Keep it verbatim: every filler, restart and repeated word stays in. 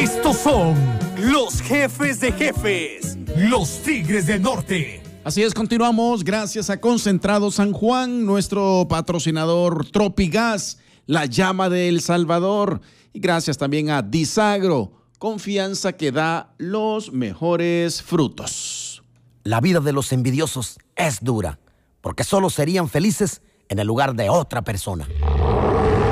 Estos son los jefes de jefes, los Tigres del Norte. Así es, continuamos gracias a Concentrado San Juan, nuestro patrocinador Tropigas, la llama de El Salvador, y gracias también a Disagro, confianza que da los mejores frutos. La vida de los envidiosos es dura, porque solo serían felices en el lugar de otra persona.